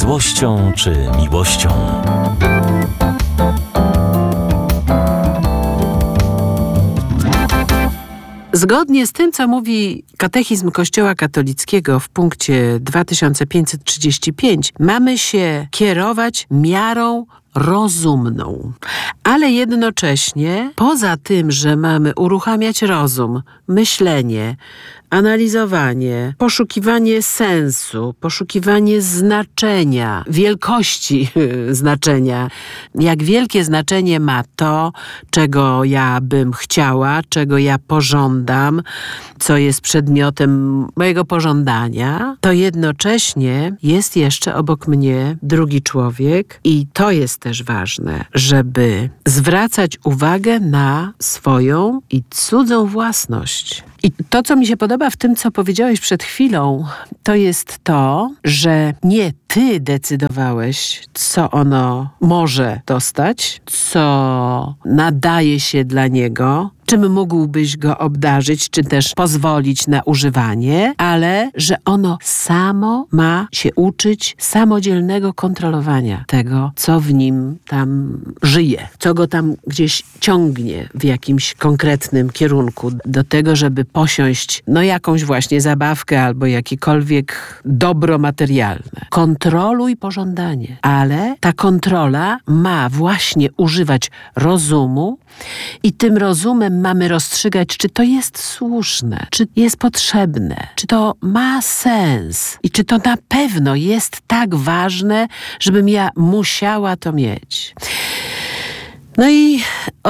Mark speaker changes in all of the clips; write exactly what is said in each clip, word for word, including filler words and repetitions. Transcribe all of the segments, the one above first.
Speaker 1: złością czy miłością.
Speaker 2: Zgodnie z tym, co mówi Katechizm Kościoła Katolickiego w punkcie dwa tysiące pięćset trzydzieści pięć, mamy się kierować miarą rozumną. Ale jednocześnie, poza tym, że mamy uruchamiać rozum, myślenie, analizowanie, poszukiwanie sensu, poszukiwanie znaczenia, wielkości znaczenia. Jak wielkie znaczenie ma to, czego ja bym chciała, czego ja pożądam, co jest przedmiotem mojego pożądania, to jednocześnie jest jeszcze obok mnie drugi człowiek i to jest też ważne, żeby zwracać uwagę na swoją i cudzą własność. I to, co mi się podoba w tym, co powiedziałeś przed chwilą, to jest to, że nie ty decydowałeś, co ono może dostać, co nadaje się dla niego, czym mógłbyś go obdarzyć, czy też pozwolić na używanie, ale że ono samo ma się uczyć samodzielnego kontrolowania tego, co w nim tam żyje, co go tam gdzieś ciągnie w jakimś konkretnym kierunku do tego, żeby posiąść no jakąś właśnie zabawkę albo jakiekolwiek dobro materialne. Kontroluj pożądanie, ale ta kontrola ma właśnie używać rozumu i tym rozumem mamy rozstrzygać, czy to jest słuszne, czy jest potrzebne, czy to ma sens i czy to na pewno jest tak ważne, żebym ja musiała to mieć. No i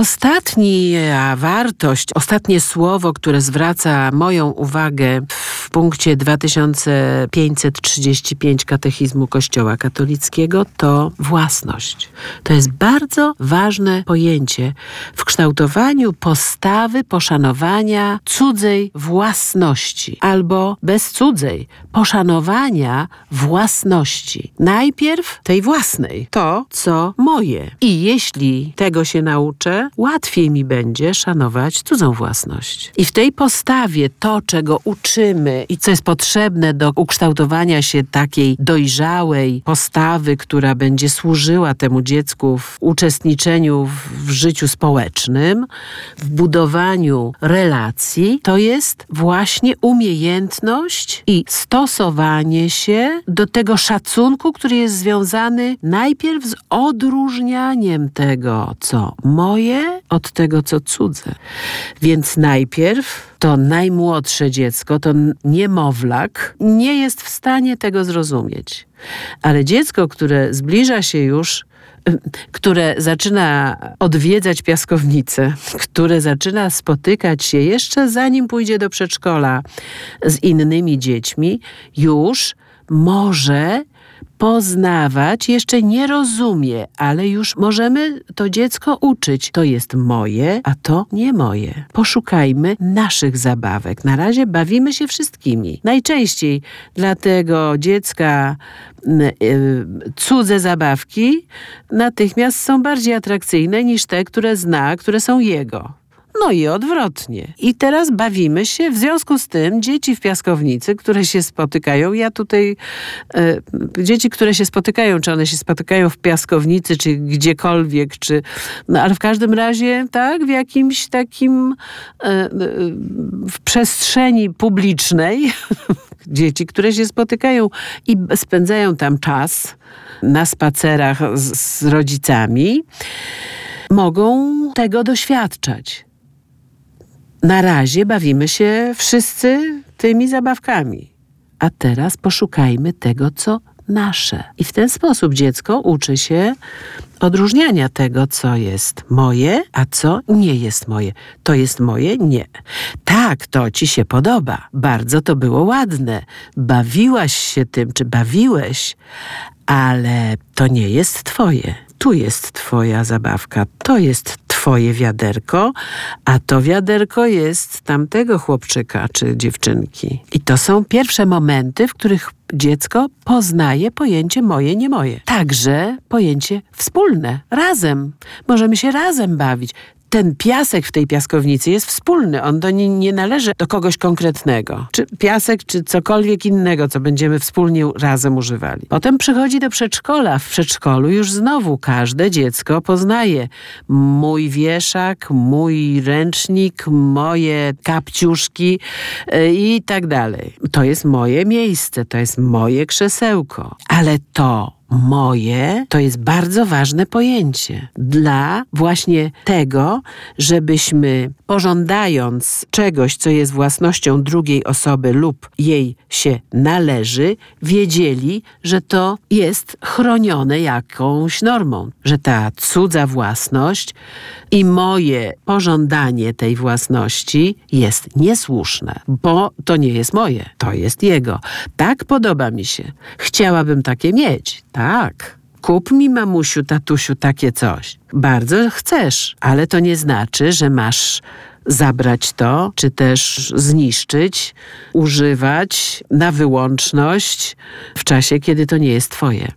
Speaker 2: ostatnia wartość, ostatnie słowo, które zwraca moją uwagę w punkcie dwa tysiące pięćset trzydzieści pięć Katechizmu Kościoła Katolickiego, to własność. To jest bardzo ważne pojęcie w kształtowaniu postawy poszanowania cudzej własności albo bez cudzej poszanowania własności. Najpierw tej własnej, to co moje. I jeśli tego się nauczę, łatwiej mi będzie szanować cudzą własność. I w tej postawie to, czego uczymy i co jest potrzebne do ukształtowania się takiej dojrzałej postawy, która będzie służyła temu dziecku w uczestniczeniu w życiu społecznym, w budowaniu relacji, to jest właśnie umiejętność i stosowanie się do tego szacunku, który jest związany najpierw z odróżnianiem tego, co moje, od tego, co cudze. Więc najpierw to najmłodsze dziecko, to niemowlak, nie jest w stanie tego zrozumieć. Ale dziecko, które zbliża się już, które zaczyna odwiedzać piaskownicę, które zaczyna spotykać się jeszcze zanim pójdzie do przedszkola z innymi dziećmi, już może poznawać, jeszcze nie rozumie, ale już możemy to dziecko uczyć. To jest moje, a to nie moje. Poszukajmy naszych zabawek. Na razie bawimy się wszystkimi. Najczęściej dla tego dziecka y, y, cudze zabawki natychmiast są bardziej atrakcyjne niż te, które zna, które są jego. No i odwrotnie. I teraz bawimy się, w związku z tym dzieci w piaskownicy, które się spotykają, ja tutaj, e, dzieci, które się spotykają, czy one się spotykają w piaskownicy, czy gdziekolwiek, czy, no ale w każdym razie, tak, w jakimś takim, e, w przestrzeni publicznej, dzieci, które się spotykają i spędzają tam czas na spacerach z, z rodzicami, mogą tego doświadczać. Na razie bawimy się wszyscy tymi zabawkami. A teraz poszukajmy tego, co nasze. I w ten sposób dziecko uczy się odróżniania tego, co jest moje, a co nie jest moje. To jest moje? Nie. Tak, to ci się podoba. Bardzo to było ładne. Bawiłaś się tym, czy bawiłeś, ale to nie jest twoje. Tu jest twoja zabawka, to jest twoje wiaderko, a to wiaderko jest tamtego chłopczyka czy dziewczynki. I to są pierwsze momenty, w których dziecko poznaje pojęcie moje, nie moje. Także pojęcie wspólne, razem. Możemy się razem bawić. ten piasek w tej piaskownicy jest wspólny. On do nie, nie należy do kogoś konkretnego. Czy piasek, czy cokolwiek innego, co będziemy wspólnie razem używali. Potem przychodzi do przedszkola. W przedszkolu już znowu każde dziecko poznaje mój wieszak, mój ręcznik, moje kapciuszki yy, i tak dalej. To jest moje miejsce, to jest moje krzesełko. Ale to moje to jest bardzo ważne pojęcie dla właśnie tego, żebyśmy pożądając czegoś, co jest własnością drugiej osoby lub jej się należy, wiedzieli, że to jest chronione jakąś normą, że ta cudza własność i moje pożądanie tej własności jest niesłuszne, bo to nie jest moje, to jest jego. Tak podoba mi się. Chciałabym takie mieć. Tak. Kup mi, mamusiu, tatusiu, takie coś. Bardzo chcesz, ale to nie znaczy, że masz zabrać to, czy też zniszczyć, używać na wyłączność w czasie, kiedy to nie jest twoje.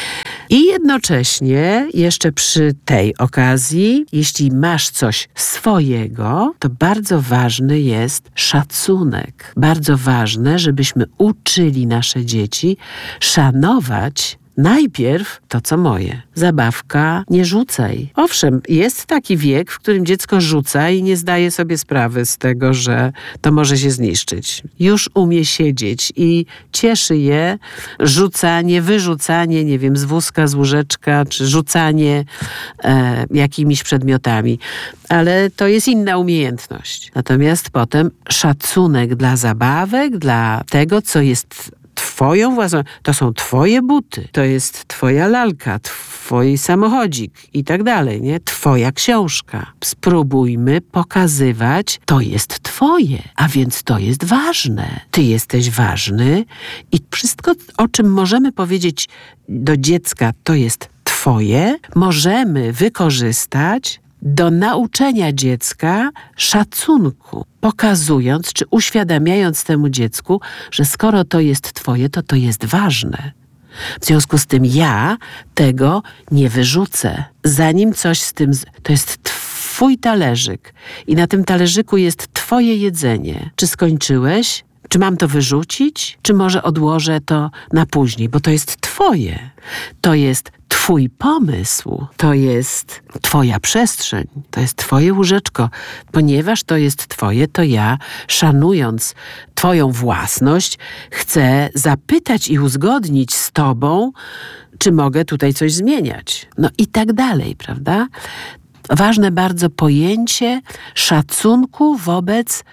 Speaker 2: I jednocześnie jeszcze przy tej okazji, jeśli masz coś swojego, to bardzo ważny jest szacunek. Bardzo ważne, żebyśmy uczyli nasze dzieci szanować najpierw to, co moje. Zabawka, nie rzucaj. Owszem, jest taki wiek, w którym dziecko rzuca i nie zdaje sobie sprawy z tego, że to może się zniszczyć. Już umie siedzieć i cieszy je rzucanie, wyrzucanie, nie wiem, z wózka, z łóżeczka, czy rzucanie e, jakimiś przedmiotami. Ale to jest inna umiejętność. Natomiast potem szacunek dla zabawek, dla tego, co jest twoją własną, to są twoje buty, to jest twoja lalka, twój samochodzik i tak dalej, nie? Twoja książka. Spróbujmy pokazywać, to jest twoje, a więc to jest ważne. Ty jesteś ważny i wszystko, o czym możemy powiedzieć do dziecka, to jest twoje, możemy wykorzystać do nauczenia dziecka szacunku, pokazując czy uświadamiając temu dziecku, że skoro to jest twoje, to to jest ważne. W związku z tym ja tego nie wyrzucę. Zanim coś z tym... Z... To jest twój talerzyk i na tym talerzyku jest twoje jedzenie. Czy skończyłeś? Czy mam to wyrzucić? Czy może odłożę to na później? Bo to jest twoje. To jest twój pomysł. To jest twoja przestrzeń. To jest twoje łóżeczko. Ponieważ to jest twoje, to ja, szanując twoją własność, chcę zapytać i uzgodnić z tobą, czy mogę tutaj coś zmieniać. No i tak dalej, prawda? Ważne bardzo pojęcie szacunku wobec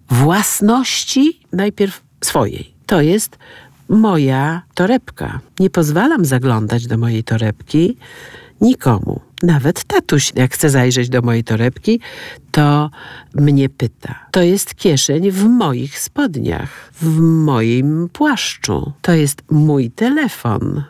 Speaker 2: własności najpierw swojej. To jest moja torebka. Nie pozwalam zaglądać do mojej torebki nikomu. Nawet tatuś, jak chce zajrzeć do mojej torebki, to mnie pyta. To jest kieszeń w moich spodniach, w moim płaszczu. To jest mój telefon.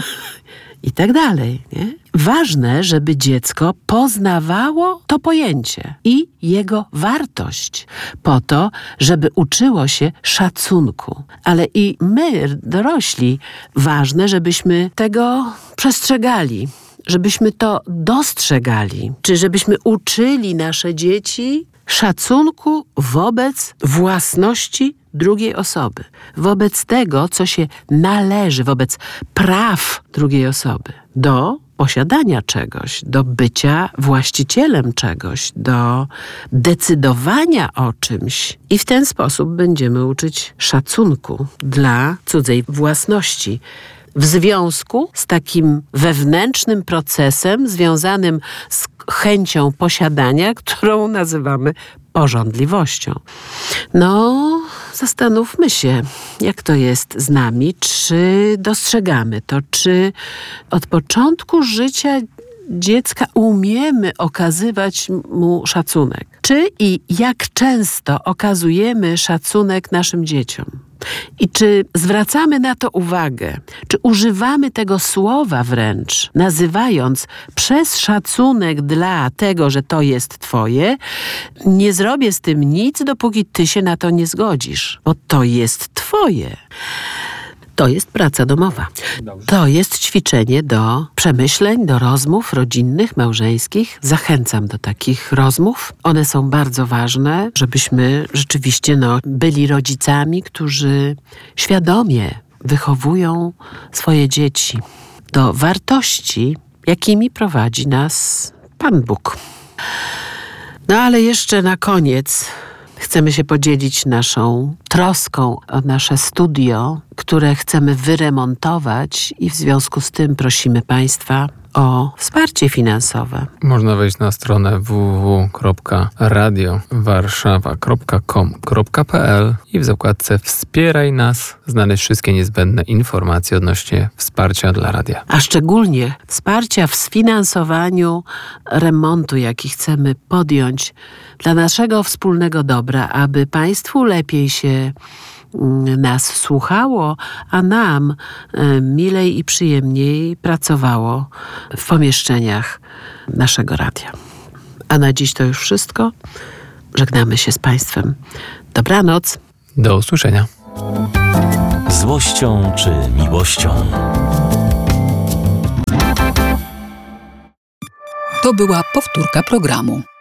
Speaker 2: I tak dalej, nie? Ważne, żeby dziecko poznawało to pojęcie i jego wartość po to, żeby uczyło się szacunku. Ale i my, dorośli, ważne, żebyśmy tego przestrzegali, żebyśmy to dostrzegali, czy żebyśmy uczyli nasze dzieci szacunku wobec własności drugiej osoby, wobec tego, co się należy, wobec praw drugiej osoby, do posiadania czegoś, do bycia właścicielem czegoś, do decydowania o czymś. I w ten sposób będziemy uczyć szacunku dla cudzej własności. W związku z takim wewnętrznym procesem związanym z chęcią posiadania, którą nazywamy pożądliwością. No, zastanówmy się, jak to jest z nami, czy dostrzegamy to, czy od początku życia dziecka umiemy okazywać mu szacunek. Czy i jak często okazujemy szacunek naszym dzieciom? I czy zwracamy na to uwagę? Czy używamy tego słowa wręcz, nazywając przez szacunek dla tego, że to jest twoje, nie zrobię z tym nic, dopóki ty się na to nie zgodzisz, bo to jest twoje. To jest praca domowa. To jest ćwiczenie do przemyśleń, do rozmów rodzinnych, małżeńskich. Zachęcam do takich rozmów. One są bardzo ważne, żebyśmy rzeczywiście no, byli rodzicami, którzy świadomie wychowują swoje dzieci do wartości, jakimi prowadzi nas Pan Bóg. No ale jeszcze na koniec chcemy się podzielić naszą troską o nasze studio, które chcemy wyremontować i w związku z tym prosimy Państwa o wsparcie finansowe.
Speaker 3: Można wejść na stronę w w w kropka radio warszawa kropka com kropka p l i w zakładce Wspieraj nas znaleźć wszystkie niezbędne informacje odnośnie wsparcia dla radia.
Speaker 2: A szczególnie wsparcia w sfinansowaniu remontu, jaki chcemy podjąć dla naszego wspólnego dobra, aby Państwu lepiej się nas słuchało, a nam e, milej i przyjemniej pracowało w pomieszczeniach naszego radia. A na dziś to już wszystko. Żegnamy się z Państwem. Dobranoc.
Speaker 3: Do usłyszenia.
Speaker 1: Złością czy miłością?
Speaker 4: To była powtórka programu.